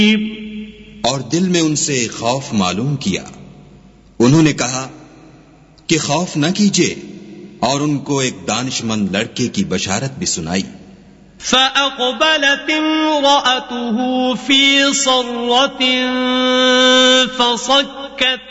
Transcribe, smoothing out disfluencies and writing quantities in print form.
और दिल में उनसे खौफ मालूम किया। उन्होंने कहा कि खौफ न कीजिए, और उनको एक दानिशमंद लड़के की बशारत भी सुनाई। فأقبلت امرأته في صرة فصكت